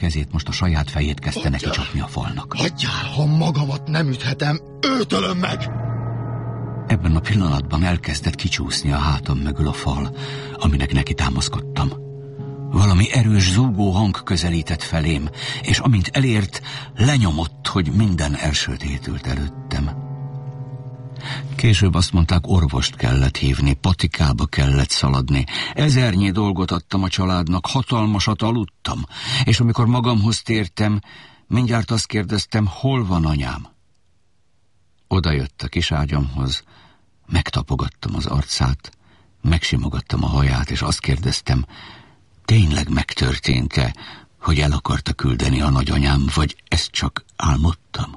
kezét, most a saját fejét kezdte neki csapni a falnak. Hagyjál, ha magamat nem üthetem, őtölöm meg! Ebben a pillanatban elkezdett kicsúszni a hátam mögül a fal, aminek neki támaszkodtam. Valami erős zúgó hang közelített felém, és amint elért, lenyomott, hogy minden elsötétült előttem. Később azt mondták, orvost kellett hívni, patikába kellett szaladni. Ezernyi dolgot adtam a családnak, hatalmasat aludtam, és amikor magamhoz tértem, mindjárt azt kérdeztem, hol van anyám? Oda jött a kis ágyamhoz, megtapogattam az arcát, megsimogattam a haját, és azt kérdeztem, tényleg megtörtént-e, hogy el akarta küldeni a nagyanyám, vagy ezt csak álmodtam?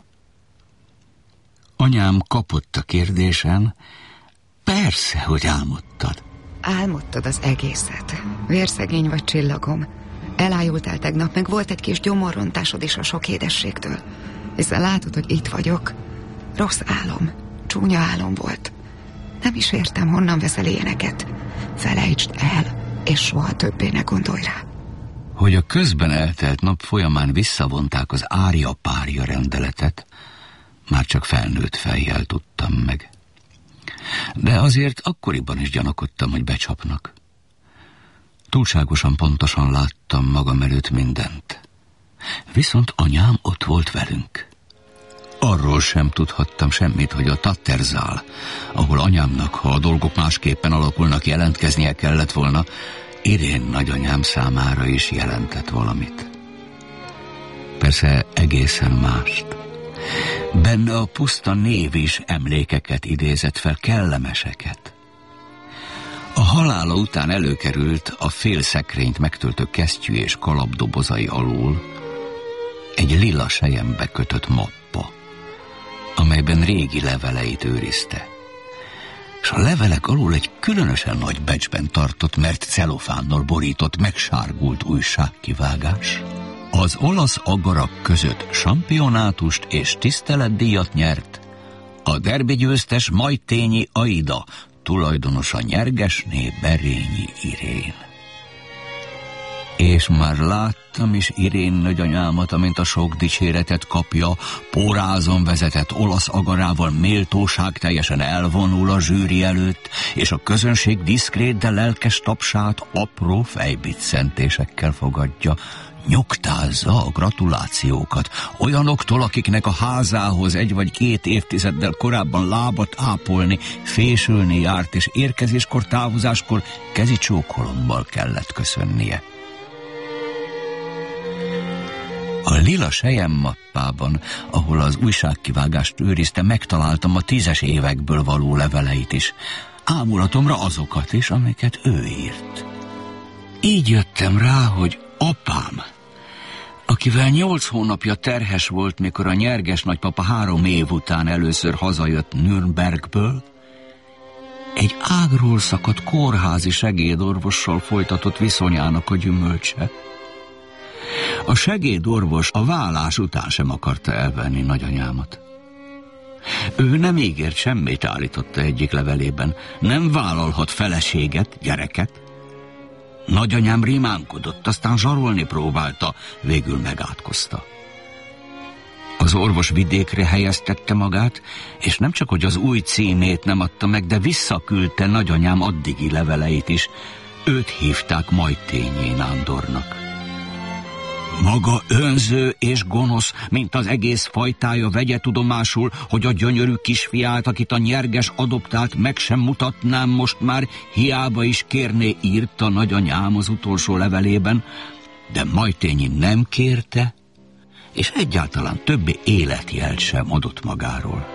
Anyám kapott a kérdésen, persze, hogy álmodtad. Álmodtad az egészet. Vérszegény vagy csillagom. Elájultál tegnap, meg volt egy kis gyomorrontásod is a sok édességtől. Hiszen látod, hogy itt vagyok. Rossz álom, csúnya álom volt. Nem is értem, honnan veszel ilyeneket. Felejtsd el, és soha többé ne gondolj rá. Hogy a közben eltelt nap folyamán visszavonták az árja-párja rendeletet, már csak felnőtt fejjel tudtam meg. De azért akkoriban is gyanakodtam, hogy becsapnak. Túlságosan pontosan láttam magam előtt mindent. Viszont anyám ott volt velünk. Arról sem tudhattam semmit, hogy a Tattersál, ahol anyámnak, ha a dolgok másképpen alakulnak, jelentkeznie kellett volna, Irén nagyanyám számára is jelentett valamit. Persze egészen mást. Benne a puszta név is emlékeket idézett fel, kellemeseket. A halála után előkerült a fél szekrényt megtöltő kesztyű és kalapdobozai alól egy lila selyembe kötött mappa, amelyben régi leveleit őrizte. És a levelek alól egy különösen nagy becsben tartott, mert celofánnal borított, megsárgult újságkivágás. Az olasz agarak között championátust és tiszteletdíjat nyert a derbi győztes Majtényi Aida, tulajdonosa Nyergesné Berényi Irén. És már láttam is Irén nagyanyámat, amint a sok dicséretet kapja, pórázon vezetett olasz agarával méltóság teljesen elvonul a zsűri előtt, és a közönség diszkrét, de lelkes tapsát apró fejbiccentésekkel fogadja, nyugtázza a gratulációkat olyanoktól, akiknek a házához 1 vagy 2 évtizeddel korábban lábat ápolni, fésülni járt, és érkezéskor, távozáskor kezi csókolommal kellett köszönnie. A lila selyemmappában, ahol az újságkivágást őrizte, megtaláltam a 10-es évekből való leveleit is, ámulatomra azokat is, amiket ő írt. Így jöttem rá, hogy apám, akivel 8 hónapja terhes volt, mikor a Nyerges nagypapa 3 év után először hazajött Nürnbergből, egy ágról szakadt kórházi segédorvossal folytatott viszonyának a gyümölcse. A segédorvos a válás után sem akarta elvenni nagyanyámat. Ő nem ígért semmit, állította egyik levelében, nem vállalhat feleséget, gyereket. Nagyanyám rimánkodott, aztán zsarolni próbálta, végül megátkozta. Az orvos vidékre helyeztette magát, és nem csak, hogy az új címét nem adta meg, de visszaküldte nagyanyám addigi leveleit is. Őt hívták Majtényi Nándornak. Maga önző és gonosz, mint az egész fajtája, vegye tudomásul, hogy a gyönyörű kisfiát, akit a Nyerges adoptált, meg sem mutatnám most már, hiába is kérné, írta nagyanyám az utolsó levelében, de Majtényi nem kérte, és egyáltalán többé életjelt sem adott magáról.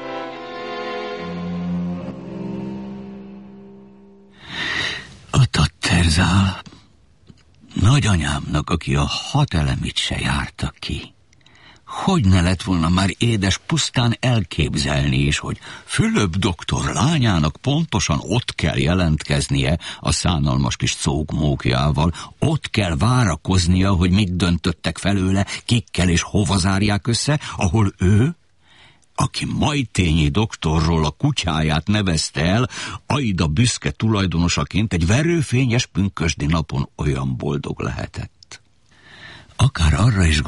A Tattersál nagyanyámnak, aki a 6 elemit se járta ki. Hogy ne lett volna már édes pusztán elképzelni is, hogy Fülöp doktor lányának pontosan ott kell jelentkeznie a szánalmas kis cókmókjával, ott kell várakoznia, hogy mit döntöttek felőle, kikkel és hova zárják össze, ahol ő, aki Majtényi doktorról a kutyáját nevezte el, Aida büszke tulajdonosaként egy verőfényes pünkösdi napon olyan boldog lehetett. akár arra is